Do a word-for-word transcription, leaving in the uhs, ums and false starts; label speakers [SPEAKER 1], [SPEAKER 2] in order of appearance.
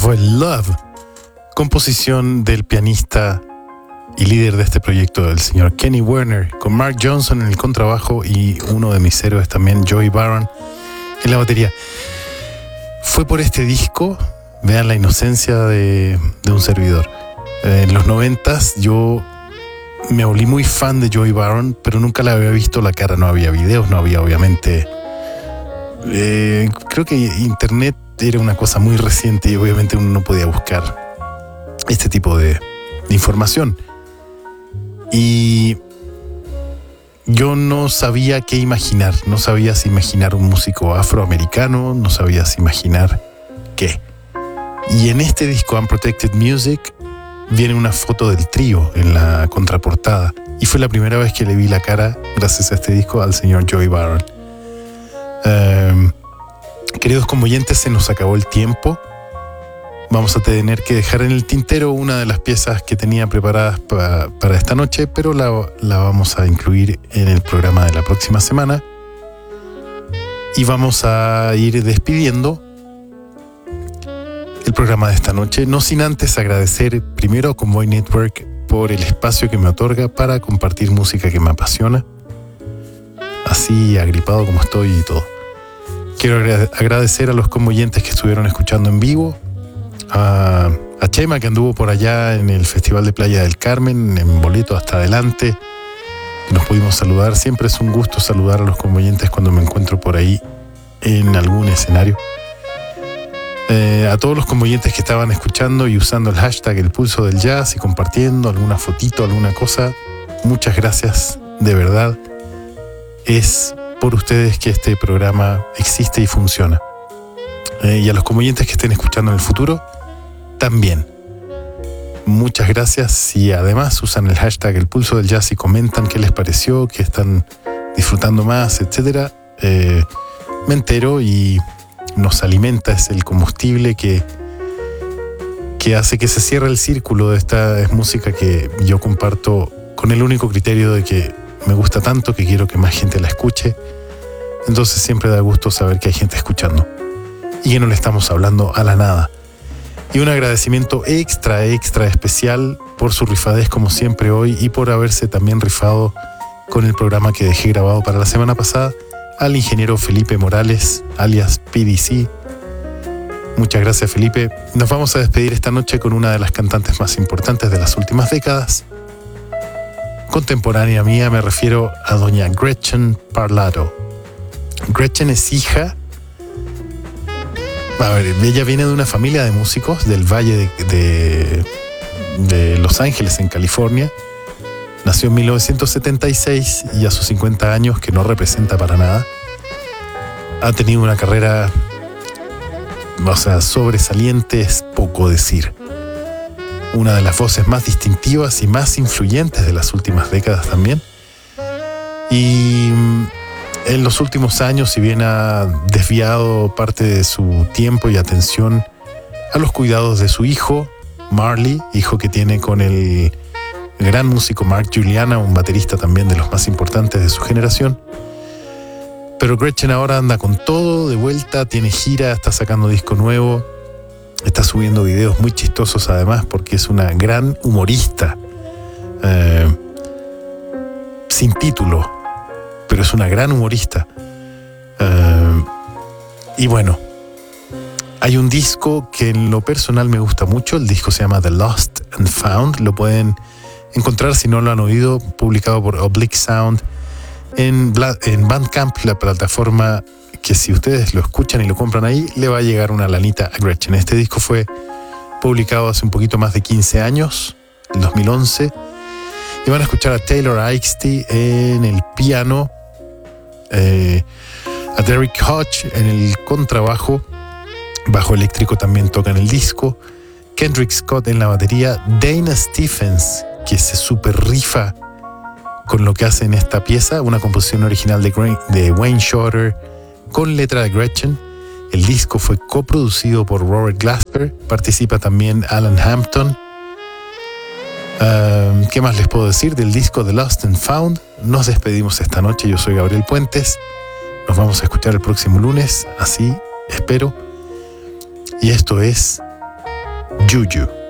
[SPEAKER 1] fue Love, composición del pianista y líder de este proyecto, el señor Kenny Werner, con Mark Johnson en el contrabajo y uno de mis héroes también, Joey Baron, en la batería. Fue por este disco, vean la inocencia de, de un servidor. En los noventas yo me volví muy fan de Joey Baron, pero nunca le había visto la cara, no había videos, no había obviamente... Eh, creo que internet era una cosa muy reciente y obviamente uno no podía buscar este tipo de, de información. Y yo no sabía qué imaginar, no sabía si imaginar un músico afroamericano, no sabía si imaginar qué. Y en este disco Unprotected Music viene una foto del trío en la contraportada. Y fue la primera vez que le vi la cara, gracias a este disco, al señor Joey Baron. Um, queridos conmoyentes, se nos acabó el tiempo. Vamos a tener que dejar en el tintero una de las piezas que tenía preparadas pa, para esta noche, pero la, la vamos a incluir en el programa de la próxima semana. Y vamos a ir despidiendo el programa de esta noche, no sin antes agradecer primero a Convoy Network por el espacio que me otorga para compartir música que me apasiona, así agripado como estoy y todo. Quiero agradecer a los convoyentes que estuvieron escuchando en vivo, a, a Chema, que anduvo por allá en el Festival de Playa del Carmen, en boleto hasta adelante, que nos pudimos saludar. Siempre es un gusto saludar a los convoyentes cuando me encuentro por ahí en algún escenario. Eh, a todos los convoyentes que estaban escuchando y usando el hashtag El Pulso del Jazz y compartiendo alguna fotito, alguna cosa, muchas gracias, de verdad. Es por ustedes que este programa existe y funciona. Eh, y a los convoyentes que estén escuchando en el futuro, también. Muchas gracias, y además usan el hashtag El Pulso del Jazz y comentan qué les pareció, qué están disfrutando más, etcétera. Eh, me entero y nos alimenta, es el combustible que, que hace que se cierre el círculo de esta es música que yo comparto con el único criterio de que me gusta tanto que quiero que más gente la escuche. Entonces siempre da gusto saber que hay gente escuchando y que no le estamos hablando a la nada. Y un agradecimiento extra, extra especial por su rifadez como siempre hoy y por haberse también rifado con el programa que dejé grabado para la semana pasada, al ingeniero Felipe Morales, alias P D C. Muchas gracias, Felipe. Nos vamos a despedir esta noche con una de las cantantes más importantes de las últimas décadas. Contemporánea mía, me refiero a doña Gretchen Parlato. Gretchen es hija... A ver, ella viene de una familia de músicos del Valle de, de, de Los Ángeles, en California. Nació en mil novecientos setenta y seis y a sus cincuenta años, que no representa para nada, ha tenido una carrera, o sea, sobresaliente es poco decir. Una de las voces más distintivas y más influyentes de las últimas décadas también. Y en los últimos años, si bien ha desviado parte de su tiempo y atención a los cuidados de su hijo, Marley, hijo que tiene con el gran músico Mark Juliana, un baterista también de los más importantes de su generación. Pero Gretchen ahora anda con todo, de vuelta, tiene gira, está sacando disco nuevo, está subiendo videos muy chistosos además, porque es una gran humorista, eh, sin título, pero es una gran humorista. Uh, y bueno, hay un disco que en lo personal me gusta mucho. El disco se llama The Lost and Found. Lo pueden encontrar, si no lo han oído, publicado por Oblique Sound en, en Bandcamp, la plataforma que si ustedes lo escuchan y lo compran ahí, le va a llegar una lanita a Gretchen. Este disco fue publicado hace un poquito más de quince años, en dos mil once. Y van a escuchar a Taylor Ixty en el piano, eh, a Derek Hodge en el contrabajo, bajo eléctrico también toca en el disco, Kendrick Scott en la batería, Dana Stephens, que se super rifa con lo que hace en esta pieza, una composición original de, Gra- de Wayne Shorter con letra de Gretchen. El disco fue coproducido por Robert Glasper, participa también Alan Hampton. Uh, ¿Qué más les puedo decir del disco The Lost and Found? Nos despedimos esta noche. Yo soy Gabriel Puentes. Nos vamos a escuchar el próximo lunes, así espero. Y esto es Juju.